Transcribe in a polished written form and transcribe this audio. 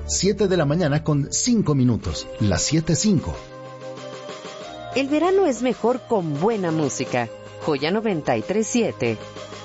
7 de la mañana con 5 minutos. Las 7:05. El verano es mejor con buena música. Joya 93.7.